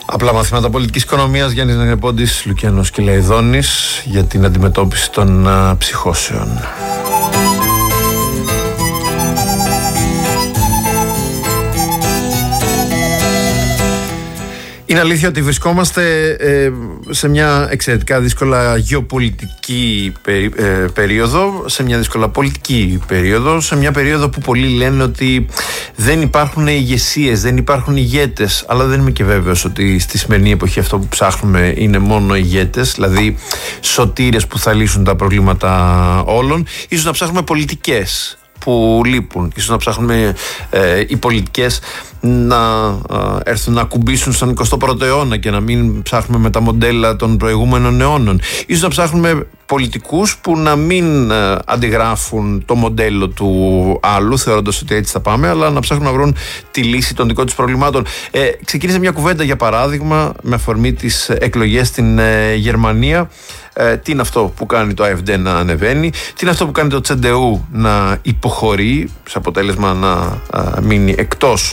Απλά μαθήματα πολιτικής οικονομίας, Γιάννης Νεγρεπόντης, Λουκιανός Κυλαϊδόνης, για την αντιμετώπιση των ψυχώσεων. Είναι αλήθεια ότι βρισκόμαστε σε μια εξαιρετικά δύσκολα γεωπολιτική περίοδο, σε μια δύσκολα πολιτική περίοδο, σε μια περίοδο που πολλοί λένε ότι δεν υπάρχουν ηγεσίες, δεν υπάρχουν ηγέτες, αλλά δεν είμαι και βέβαιος ότι στη σημερινή εποχή αυτό που ψάχνουμε είναι μόνο ηγέτες, δηλαδή σωτήρες που θα λύσουν τα προβλήματα όλων. Ίσως να ψάχνουμε πολιτικές που λείπουν. Ίσως να ψάχνουμε οι πολιτικές να έρθουν να ακουμπήσουν στον 21ο αιώνα και να μην ψάχνουμε με τα μοντέλα των προηγούμενων αιώνων. Ίσως να ψάχνουμε πολιτικούς που να μην αντιγράφουν το μοντέλο του άλλου, θεωρώντας ότι έτσι θα πάμε, αλλά να ψάχνουν να βρουν τη λύση των δικών τους προβλημάτων. Ξεκίνησε μια κουβέντα, για παράδειγμα, με αφορμή τις εκλογές στην Γερμανία. Τι είναι αυτό που κάνει το AfD να ανεβαίνει, τι είναι αυτό που κάνει το CDU να υποχωρεί, σε αποτέλεσμα να μείνει εκτός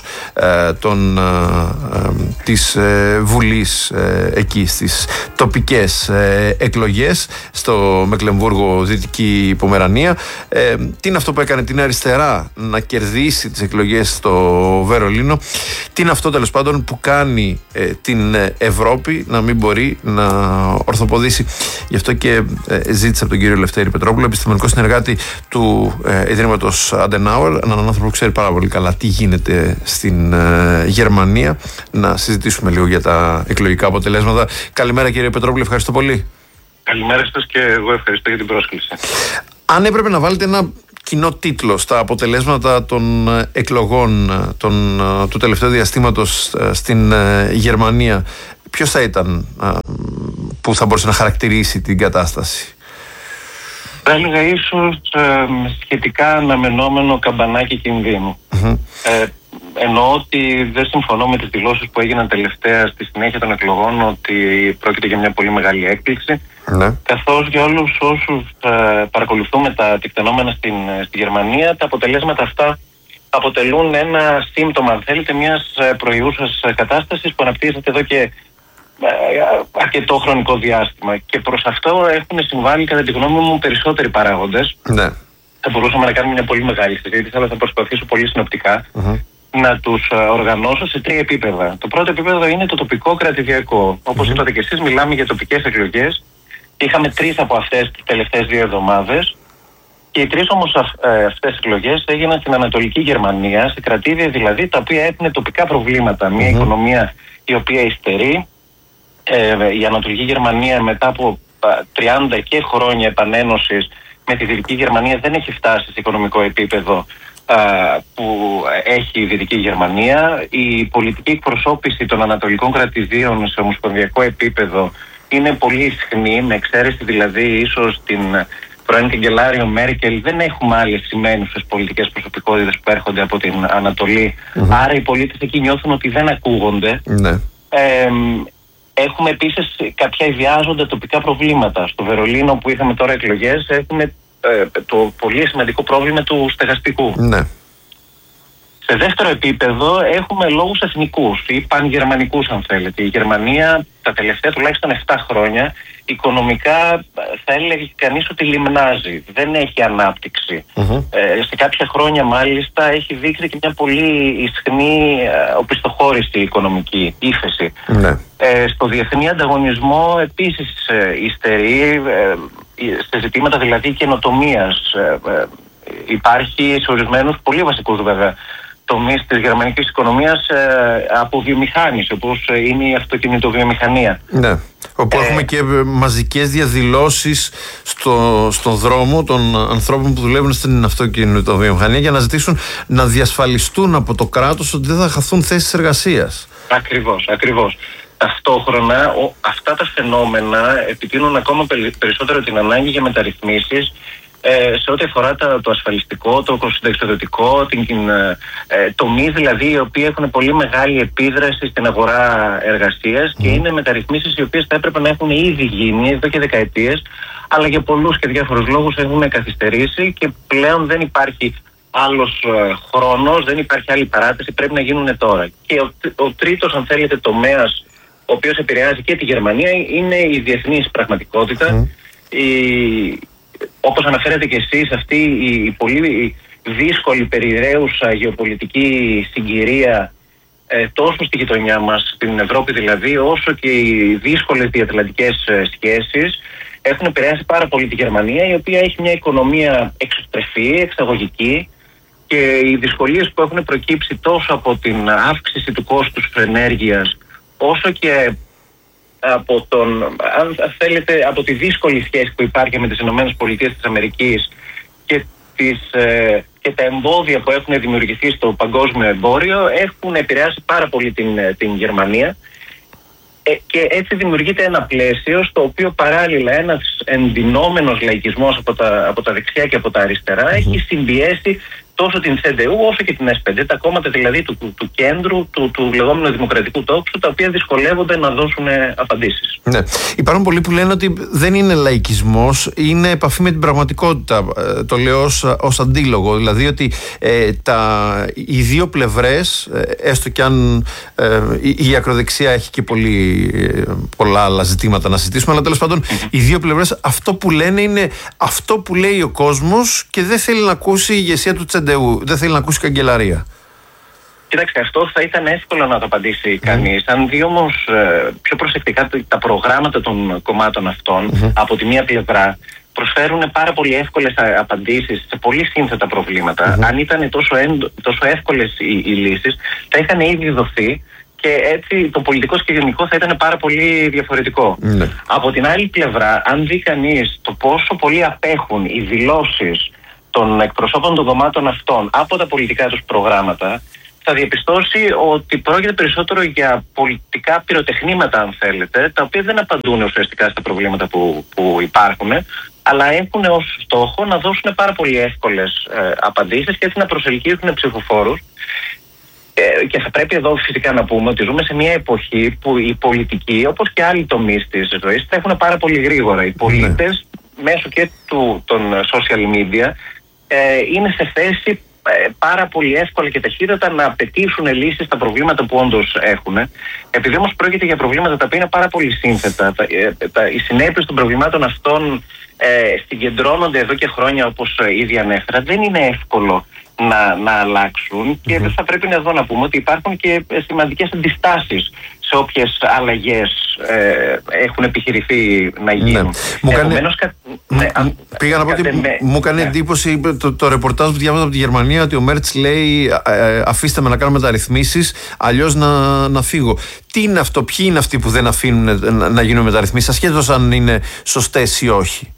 της Βουλής εκεί στις τοπικές εκλογές στο Μεκλεμβούργο, Δυτική Πομερανία. Τι είναι αυτό που έκανε την αριστερά να κερδίσει τις εκλογές στο Βερολίνο, τι είναι αυτό τέλος πάντων που κάνει την Ευρώπη να μην μπορεί να ορθοποδήσει. Γι' αυτό και ζήτησα από τον κύριο Λευτέρη Πετρόπουλο, επιστημονικό συνεργάτη του Ιδρύματος Adenauer, έναν άνθρωπο που ξέρει πάρα πολύ καλά τι γίνεται στην Γερμανία, να συζητήσουμε λίγο για τα εκλογικά αποτελέσματα. Καλημέρα κύριε Πετρόπουλο, ευχαριστώ πολύ. Καλημέρα σας και εγώ ευχαριστώ για την πρόσκληση. Αν έπρεπε να βάλετε ένα κοινό τίτλο στα αποτελέσματα των εκλογών του τελευταίου διαστήματος στην Γερμανία, ποιος θα ήταν που θα μπορούσε να χαρακτηρίσει την κατάσταση? Θα έλεγα ίσως σχετικά αναμενόμενο καμπανάκι κινδύνου. Εννοώ ότι δεν συμφωνώ με τις δηλώσεις που έγιναν τελευταία στη συνέχεια των εκλογών ότι πρόκειται για μια πολύ μεγάλη έκπληξη. Καθώς για όλους όσους παρακολουθούμε τα τεκτενόμενα στη Γερμανία, τα αποτελέσματα αυτά αποτελούν ένα σύμπτωμα, αν θέλετε, μιας προϊούσας κατάστασης που αναπτύσσεται εδώ και αρκετό χρονικό διάστημα. Και προς αυτό έχουν συμβάλει, κατά τη γνώμη μου, περισσότεροι παράγοντες. Θα μπορούσαμε να κάνουμε μια πολύ μεγάλη συζήτηση, αλλά θα προσπαθήσω πολύ συνοπτικά να τους οργανώσω σε τρία επίπεδα. Το πρώτο επίπεδο είναι το τοπικό κρατηδιακό. Όπως είπατε και εσείς, μιλάμε για τοπικές εκλογές. Είχαμε 3 από αυτές τις τελευταίες 2 εβδομάδες. Και οι 3 όμως αυτές οι εκλογές έγιναν στην Ανατολική Γερμανία, σε κρατήδια δηλαδή τα οποία έχουν τοπικά προβλήματα. Μια οικονομία η οποία υστερεί. Η Ανατολική Γερμανία μετά από 30 και χρόνια επανένωσης με τη Δυτική Γερμανία δεν έχει φτάσει σε οικονομικό επίπεδο που έχει η Δυτική Γερμανία. Η πολιτική εκπροσώπηση των ανατολικών κρατηδίων σε ομοσπονδιακό επίπεδο είναι πολύ ισχνή, με εξαίρεση δηλαδή ίσως την πρώην καγκελάριο Μέρκελ. Δεν έχουμε άλλες σημαίνουσες πολιτικές προσωπικότητες που έρχονται από την Ανατολή. Άρα οι πολίτες εκεί νιώθουν ότι δεν ακούγονται. Έχουμε επίσης κάποια ιδιάζοντα τοπικά προβλήματα. Στο Βερολίνο που είχαμε τώρα εκλογές έχουμε το πολύ σημαντικό πρόβλημα του στεγαστικού. Σε δεύτερο επίπεδο έχουμε λόγους εθνικούς ή πανγερμανικούς, αν θέλετε. Η Γερμανία τα τελευταία τουλάχιστον 7 χρόνια οικονομικά θα έλεγε κανείς ότι λιμνάζει. Δεν έχει ανάπτυξη. Σε κάποια χρόνια μάλιστα έχει δείξει και μια πολύ ισχνή οπισθοχώρηση οικονομική, ύφεση. Στο διεθνή ανταγωνισμό επίσης υστερεί, σε ζητήματα δηλαδή καινοτομίας. Υπάρχει σε ορισμένους πολύ βασικούς βέβαια τομείς της γερμανικής οικονομίας αποβιομηχάνηση, όπως είναι η αυτοκινητοβιομηχανία. Όπου έχουμε και μαζικές διαδηλώσεις στον δρόμο των ανθρώπων που δουλεύουν στην αυτοκινητοβιομηχανία για να ζητήσουν να διασφαλιστούν από το κράτος ότι δεν θα χαθούν θέσεις εργασίας. Ακριβώς. Ταυτόχρονα αυτά τα φαινόμενα επιτείνουν ακόμα περισσότερο την ανάγκη για μεταρρυθμίσεις σε ό,τι αφορά το ασφαλιστικό, το συνταξιοδοτικό, τομείς δηλαδή οι οποίοι έχουν πολύ μεγάλη επίδραση στην αγορά εργασίας και είναι μεταρρυθμίσεις οι οποίες θα έπρεπε να έχουν ήδη γίνει εδώ και δεκαετίες, αλλά για πολλούς και διάφορους λόγους έχουν καθυστερήσει και πλέον δεν υπάρχει άλλος χρόνος, δεν υπάρχει άλλη παράταση, πρέπει να γίνουν τώρα. Και ο τρίτος, αν θέλετε, τομέας ο οποίος επηρεάζει και τη Γερμανία, είναι η διεθνής πραγματικότητα. Όπως αναφέρετε και εσείς, αυτή η πολύ δύσκολη περιραίουσα γεωπολιτική συγκυρία τόσο στη γειτονιά μας, στην Ευρώπη δηλαδή, όσο και οι δύσκολες διατλαντικές σχέσεις έχουν επηρεάσει πάρα πολύ τη Γερμανία, η οποία έχει μια οικονομία εξωστρεφή, εξαγωγική, και οι δυσκολίες που έχουν προκύψει τόσο από την αύξηση του κόστους ενέργειας, όσο και από αν θέλετε, από τη δύσκολη σχέση που υπάρχει με τις ΗΠΑ και τα εμπόδια που έχουν δημιουργηθεί στο παγκόσμιο εμπόριο, έχουν επηρεάσει πάρα πολύ την Γερμανία, και έτσι δημιουργείται ένα πλαίσιο στο οποίο παράλληλα ένας ενδυνόμενος λαϊκισμός από τα δεξιά και από τα αριστερά έχει συμπιέσει τόσο την CDU όσο και την SPD, τα κόμματα δηλαδή του κέντρου, του λεγόμενου δημοκρατικού τόξου, τα οποία δυσκολεύονται να δώσουν απαντήσεις. Ναι. Υπάρχουν πολλοί που λένε ότι δεν είναι λαϊκισμός, είναι επαφή με την πραγματικότητα. Το λέω ως αντίλογο, δηλαδή ότι οι δύο πλευρές, έστω κι αν η ακροδεξιά έχει και πολλά άλλα ζητήματα να συζητήσουμε, αλλά τέλος πάντων οι δύο πλευρές αυτό που λένε είναι αυτό που λέει ο κόσμος και δεν θέλει να ακούσει η ηγεσία του CDU, δεν θέλει να ακούσει καγκελαρία. Κοιτάξτε, αυτό θα ήταν εύκολο να το απαντήσει κανείς. Αν δει όμως πιο προσεκτικά τα προγράμματα των κομμάτων αυτών, από τη μία πλευρά προσφέρουν πάρα πολύ εύκολες απαντήσεις σε πολύ σύνθετα προβλήματα. Αν ήταν τόσο εύκολες οι λύσεις, θα είχαν ήδη δοθεί και έτσι το πολιτικό σκηνικό θα ήταν πάρα πολύ διαφορετικό. Από την άλλη πλευρά, αν δει κανείς το πόσο πολύ απέχουν οι δηλώσεις των εκπροσώπων των κομμάτων αυτών από τα πολιτικά τους προγράμματα, θα διαπιστώσει ότι πρόκειται περισσότερο για πολιτικά πυροτεχνήματα, αν θέλετε, τα οποία δεν απαντούν ουσιαστικά στα προβλήματα που υπάρχουν, αλλά έχουν ως στόχο να δώσουν πάρα πολύ εύκολες απαντήσεις και έτσι να προσελκύσουν ψηφοφόρους. Και θα πρέπει εδώ φυσικά να πούμε ότι ζούμε σε μια εποχή που οι πολιτικοί, όπως και άλλοι τομείς της ζωής, τρέχουν πάρα πολύ γρήγορα. Οι πολίτες, μέσω και των social media, είναι σε θέση πάρα πολύ εύκολα και ταχύτατα να απαιτήσουν λύσεις στα προβλήματα που όντως έχουν. Επειδή όμως πρόκειται για προβλήματα τα οποία είναι πάρα πολύ σύνθετα, οι συνέπειες των προβλημάτων αυτών συγκεντρώνονται εδώ και χρόνια, όπως ήδη ανέφερα, δεν είναι εύκολο να αλλάξουν και δεν θα πρέπει εδώ να πούμε ότι υπάρχουν και σημαντικές αντιστάσεις σε όποιες αλλαγές έχουν επιχειρηθεί να γίνουν. Πήγα να πω ότι μου έκανε εντύπωση το ρεπορτάζ που διάβαζα από τη Γερμανία, ότι ο Μέρτς λέει αφήστε με να κάνουμε μεταρρυθμίσεις, αλλιώς να φύγω. Τι είναι αυτό, ποιοι είναι αυτοί που δεν αφήνουν να γίνουν μεταρρυθμίσεις, ασχέτως αν είναι σωστές ή όχι?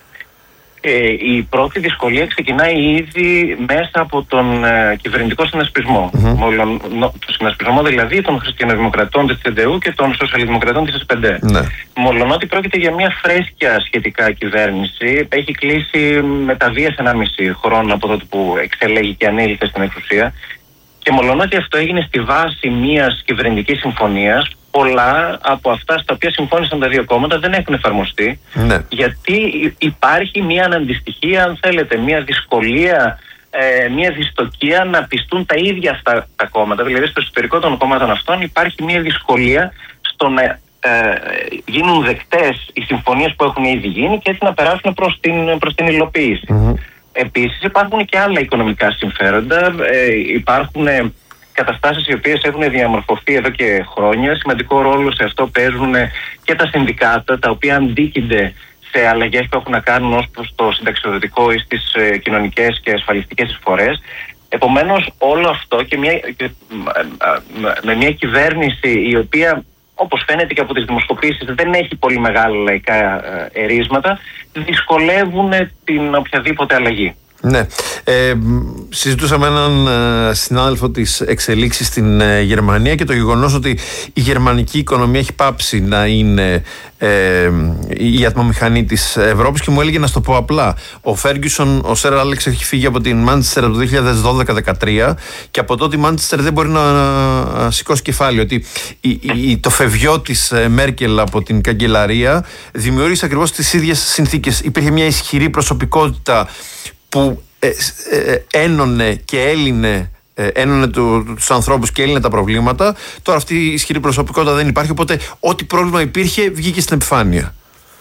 Η πρώτη δυσκολία ξεκινάει ήδη μέσα από τον κυβερνητικό συνασπισμό. Το συνασπισμό δηλαδή των χριστιανοδημοκρατών της CDU και των σοσιαλδημοκρατών της SPD. Μολονότι πρόκειται για μια φρέσκια σχετικά κυβέρνηση, έχει κλείσει με τα βίας 1,5 χρόνο από τότε που εξελέγει και ανήλθε στην εξουσία, και μολονότι αυτό έγινε στη βάση μιας κυβερνητικής συμφωνίας, πολλά από αυτά στα οποία συμφώνησαν τα δύο κόμματα δεν έχουν εφαρμοστεί, γιατί υπάρχει μια αναντιστοιχία, αν θέλετε, μια δυσκολία, μια δυστοκία να πιστούν τα ίδια αυτά τα κόμματα. Δηλαδή στο εσωτερικό των κόμματων αυτών υπάρχει μια δυσκολία στο να γίνουν δεκτές οι συμφωνίες που έχουν ήδη γίνει και έτσι να περάσουν προς την υλοποίηση. Επίσης υπάρχουν και άλλα οικονομικά συμφέροντα, υπάρχουν καταστάσεις οι οποίες έχουν διαμορφωθεί εδώ και χρόνια. Σημαντικό ρόλο σε αυτό παίζουν και τα συνδικάτα, τα οποία αντίκεινται σε αλλαγές που έχουν να κάνουν ως προς το συνταξιοδοτικό ή στις κοινωνικές και ασφαλιστικές εισφορές. Επομένως όλο αυτό και με μια κυβέρνηση η οποία, όπως φαίνεται και από τις δημοσκοπήσεις, δεν έχει πολύ μεγάλα λαϊκά ερίσματα, δυσκολεύουν την οποιαδήποτε αλλαγή. Ναι. Συζητούσα με έναν συνάδελφο της εξελίξης στην Γερμανία και το γεγονός ότι η γερμανική οικονομία έχει πάψει να είναι η ατμομηχανή της Ευρώπης, και μου έλεγε να στο πω απλά. Ο Φέργκιουσον, ο Σερ Άλεξ, έχει φύγει από την Μάντσεστερ το 2012-2013 και από τότε η Μάντσεστερ δεν μπορεί να σηκώσει κεφάλι. Ότι το φευγιό της Μέρκελ από την καγκελαρία δημιούργησε ακριβώς τις ίδιες συνθήκες. Υπήρχε μια ισχυρή προσωπικότητα που ένωνε και έλυνε Ένωνε τους ανθρώπους και έλυνε τα προβλήματα. Τώρα αυτή η ισχυρή προσωπικότητα δεν υπάρχει, οπότε ό,τι πρόβλημα υπήρχε βγήκε στην επιφάνεια.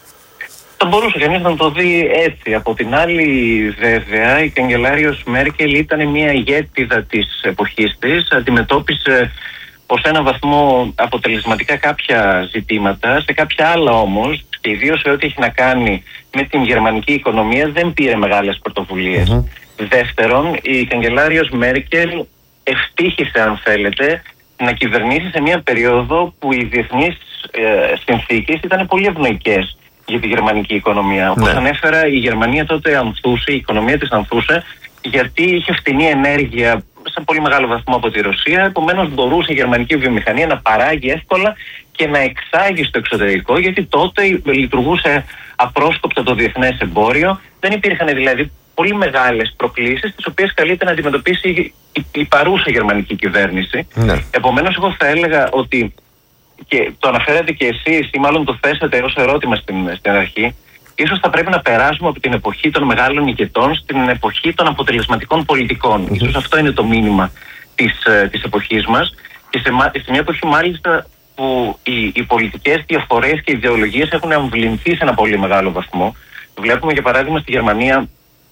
Θα μπορούσε κανείς να το δει έτσι. Από την άλλη, βέβαια, η καγκελάριος Μέρκελ ήταν μια ηγέτιδα της εποχής της, αντιμετώπισε ως έναν βαθμό αποτελεσματικά κάποια ζητήματα, σε κάποια άλλα όμως, και ιδίως σε ό,τι έχει να κάνει με την γερμανική οικονομία, δεν πήρε μεγάλες πρωτοβουλίες. Δεύτερον, η καγκελάριος Μέρκελ ευτύχησε, αν θέλετε, να κυβερνήσει σε μια περίοδο που οι διεθνείς συνθήκες ήταν πολύ ευνοϊκές για τη γερμανική οικονομία. Όπως ανέφερα, η Γερμανία τότε ανθούσε, η οικονομία της ανθούσε, γιατί είχε φτηνή ενέργεια σε πολύ μεγάλο βαθμό από τη Ρωσία. Επομένως, μπορούσε η γερμανική βιομηχανία να παράγει εύκολα και να εξάγει στο εξωτερικό, γιατί τότε λειτουργούσε απρόσκοπτα το διεθνές εμπόριο. Δεν υπήρχαν δηλαδή πολύ μεγάλες προκλήσεις, τις οποίες καλείται να αντιμετωπίσει η παρούσα γερμανική κυβέρνηση. Επομένως, εγώ θα έλεγα ότι, και το αναφέρατε και εσείς, ή μάλλον το θέσατε ως ερώτημα στην αρχή, ίσως θα πρέπει να περάσουμε από την εποχή των μεγάλων ηγετών στην εποχή των αποτελεσματικών πολιτικών. Ίσως αυτό είναι το μήνυμα της εποχής μας, και σε μια εποχή μάλιστα που οι πολιτικές διαφορές και ιδεολογίες έχουν αμβληνθεί σε ένα πολύ μεγάλο βαθμό. Βλέπουμε για παράδειγμα στη Γερμανία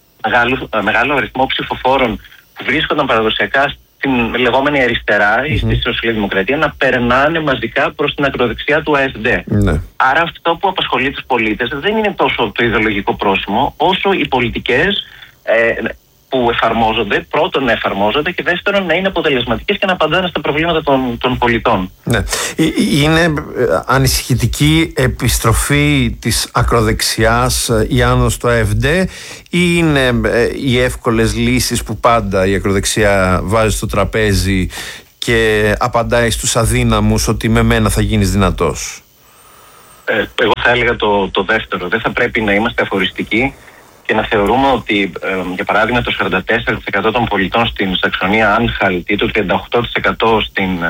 μεγάλο αριθμό ψηφοφόρων που βρίσκονταν παραδοσιακά στην λεγόμενη αριστερά ή στη σοσιαλδημοκρατία να περνάνε μαζικά προς την ακροδεξιά του AfD. Άρα αυτό που απασχολεί τους πολίτες δεν είναι τόσο το ιδεολογικό πρόσημο, όσο οι πολιτικές που εφαρμόζονται, πρώτον να εφαρμόζονται και δεύτερον να είναι αποτελεσματικές και να απαντάνε στα προβλήματα των πολιτών. Είναι ανησυχητική επιστροφή της ακροδεξιάς η άνοδος του AfD, ή είναι οι εύκολες λύσεις που πάντα η ακροδεξιά βάζει στο τραπέζι και απαντάει στους αδύναμους ότι με μένα θα γίνεις δυνατός? Εγώ θα έλεγα το δεύτερο. Δεν θα πρέπει να είμαστε αφοριστικοί και να θεωρούμε ότι, για παράδειγμα, το 44% των πολιτών στην Σαξονία Άνχαλτ ή το 38%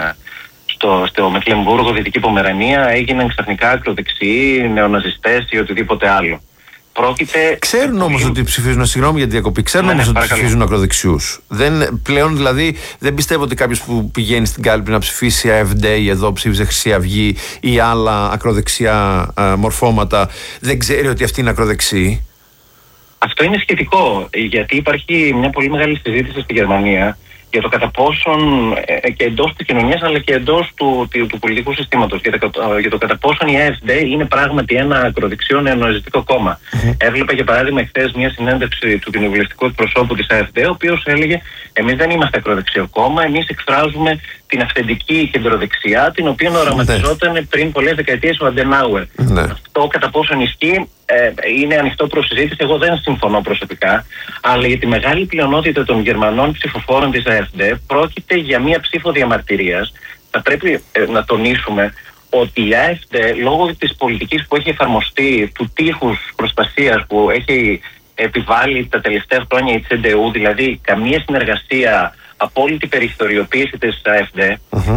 στο Μεκλεμβούργο, Δυτική Πομερανία, έγιναν ξαφνικά ακροδεξιοί, νεοναζιστές ή οτιδήποτε άλλο. Ξέρουν όμως ότι ψηφίζουν, συγγνώμη για τη διακοπή, ξέρουν όμως ότι ψηφίζουν ακροδεξιούς. Πλέον δηλαδή δεν πιστεύω ότι κάποιος που πηγαίνει στην κάλπη να ψηφίσει AfD ή εδώ ψήφιζε Χρυσή Αυγή ή άλλα ακροδεξιά μορφώματα δεν ξέρει ότι αυτή είναι ακροδεξή. Αυτό είναι σχετικό, γιατί υπάρχει μια πολύ μεγάλη συζήτηση στη Γερμανία για το κατά πόσον, και εντός της κοινωνίας αλλά και εντός του πολιτικού συστήματος, για το κατά πόσον η AfD είναι πράγματι ένα ακροδεξιό νεοναζιστικό κόμμα. Έβλεπα για παράδειγμα εχθές μια συνέντευξη του κοινοβουλευτικού εκπροσώπου της AfD, ο οποίος έλεγε: εμείς δεν είμαστε ακροδεξιό κόμμα, εμείς εκφράζουμε την αυθεντική κεντροδεξιά, την οποία οραματιζόταν πριν πολλές δεκαετίες ο Αντενάουερ. Αυτό κατά πόσον ισχύει είναι ανοιχτό προς συζήτηση. Εγώ δεν συμφωνώ προσωπικά, αλλά για τη μεγάλη πλειονότητα των Γερμανών ψηφοφόρων της AfD πρόκειται για μία ψήφο διαμαρτυρίας. Θα πρέπει να τονίσουμε ότι η AfD, λόγω της πολιτικής που έχει εφαρμοστεί, του τείχους προστασίας που έχει επιβάλει τα τελευταία χρόνια η CDU, δηλαδή καμία συνεργασία, απόλυτη περιθωριοποίηση της AfD,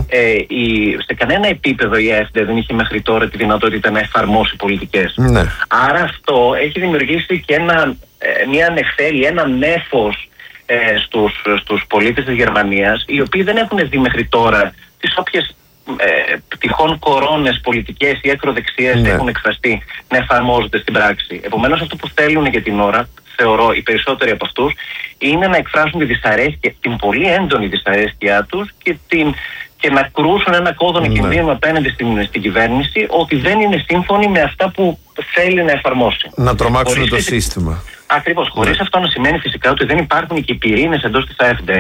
σε κανένα επίπεδο η AfD δεν είχε μέχρι τώρα τη δυνατότητα να εφαρμόσει πολιτικές. Άρα αυτό έχει δημιουργήσει και μια νεφέλη, ένα νέφος στους πολίτες της Γερμανίας, οι οποίοι δεν έχουν δει μέχρι τώρα τις όποιες τυχόν κορώνες πολιτικές ή ακροδεξιές έχουν εκφραστεί να εφαρμόζονται στην πράξη. Επομένως, αυτό που θέλουν για την ώρα, θεωρώ οι περισσότεροι από αυτούς, είναι να εκφράσουν τη δυσαρέσκεια, την πολύ έντονη δυσαρέσκειά τους και να κρούσουν ένα κόδωνα κινδύνου απέναντι στην κυβέρνηση, ότι δεν είναι σύμφωνοι με αυτά που θέλει να εφαρμόσει. Να τρομάξουν το σύστημα. Ακριβώς. Χωρίς αυτό να σημαίνει φυσικά ότι δεν υπάρχουν και πυρήνες εντός της AfD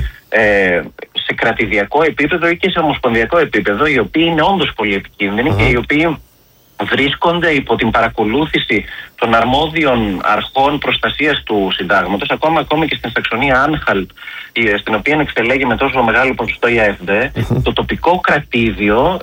σε κρατηδιακό επίπεδο ή και σε ομοσπονδιακό επίπεδο, οι οποίοι είναι όντως πολύ επικίνδυνοι και οι οποίοι βρίσκονται υπό την παρακολούθηση των αρμόδιων αρχών προστασίας του συντάγματος, ακόμα και στην Σαξονία Άνχαλτ, στην οποία εξελέγει με τόσο μεγάλο ποσοστό η AfD, το τοπικό κρατήδιο,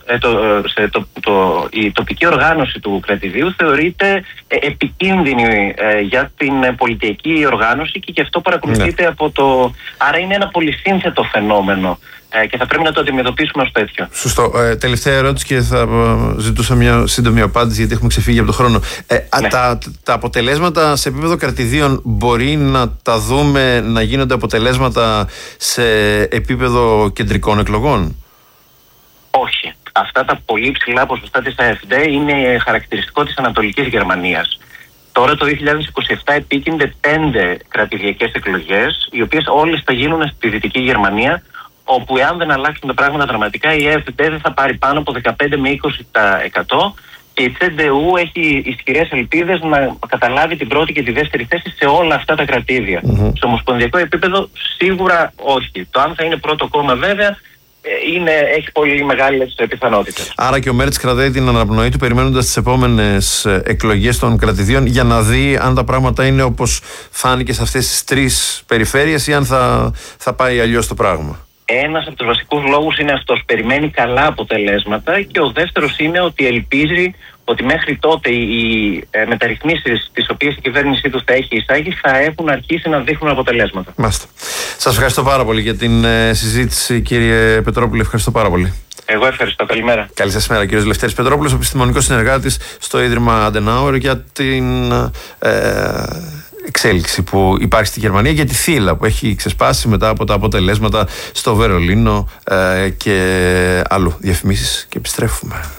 η τοπική οργάνωση του κρατηδίου θεωρείται επικίνδυνη για την πολιτική οργάνωση και γι' αυτό παρακολουθείται από το... Άρα είναι ένα πολυσύνθετο φαινόμενο Και θα πρέπει να το αντιμετωπίσουμε ως τέτοιο. Σωστό. Τελευταία ερώτηση και θα ζητούσα μια σύντομη απάντηση, γιατί έχουμε ξεφύγει από τον χρόνο. Ναι. Τα αποτελέσματα σε επίπεδο κρατηδίων μπορεί να τα δούμε να γίνονται αποτελέσματα σε επίπεδο κεντρικών εκλογών? Όχι. Αυτά τα πολύ ψηλά ποσοστά της AfD είναι χαρακτηριστικό της Ανατολικής Γερμανίας. Τώρα το 2027 επίκυνται 5 κρατηδιακές εκλογές, οι οποίες όλες θα γίνουν στη Δυτική Γερμανία, όπου εάν δεν αλλάξουν τα πράγματα δραματικά, η AfD δεν θα πάρει πάνω από 15 με 20% και η CDU έχει ισχυρές ελπίδες να καταλάβει την πρώτη και τη δεύτερη θέση σε όλα αυτά τα κρατήδια. Στο ομοσπονδιακό επίπεδο σίγουρα όχι. Το αν θα είναι πρώτο κόμμα βέβαια έχει πολύ μεγάλες πιθανότητες. Άρα και ο Μέρτς κρατάει την αναπνοή του περιμένοντας τις επόμενες εκλογές των κρατηδίων για να δει αν τα πράγματα είναι όπως φάνηκε σε αυτές τις 3 περιφέρειες ή αν θα πάει αλλιώς το πράγμα. Ένας από τους βασικούς λόγους είναι αυτός. Περιμένει καλά αποτελέσματα και ο δεύτερος είναι ότι ελπίζει ότι μέχρι τότε οι μεταρρυθμίσεις τις οποίες η κυβέρνησή του θα έχει εισάγει θα έχουν αρχίσει να δείχνουν αποτελέσματα. Μάλιστα. Σας ευχαριστώ πάρα πολύ για την συζήτηση, κύριε Πετρόπουλε. Ευχαριστώ πάρα πολύ. Εγώ ευχαριστώ. Καλημέρα. Καλή σας μέρα, κύριος Λευτέρης Πετρόπουλος, επιστημονικός συνεργάτης στο Ίδρυμα Adenauer, για την εξέλιξη που υπάρχει στη Γερμανία, για τη θύελλα που έχει ξεσπάσει μετά από τα αποτελέσματα στο Βερολίνο και αλλού. Διαφημίσεις και επιστρέφουμε.